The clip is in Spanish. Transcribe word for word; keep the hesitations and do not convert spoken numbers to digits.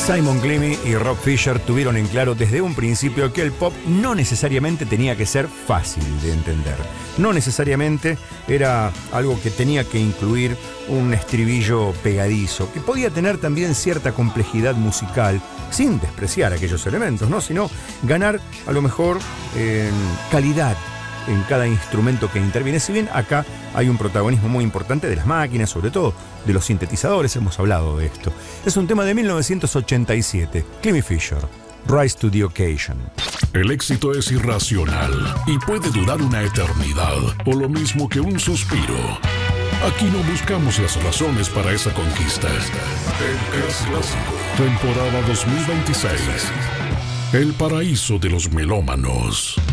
Simon Clemmy y Rob Fisher tuvieron en claro desde un principio que el pop no necesariamente tenía que ser fácil de entender. No necesariamente era algo que tenía que incluir un estribillo pegadizo, que podía tener también cierta complejidad musical, sin despreciar aquellos elementos, ¿no? Sino ganar a lo mejor en calidad en cada instrumento que interviene. Si bien acá hay un protagonismo muy importante de las máquinas, sobre todo de los sintetizadores, hemos hablado de esto. Es un tema de mil novecientos ochenta y siete, Clemmy Fisher, Rise to the Occasion. El éxito es irracional y puede durar una eternidad, o lo mismo que un suspiro. Aquí no buscamos las razones para esa conquista. El Es Clásico, temporada dos mil veintiséis. El paraíso de los melómanos.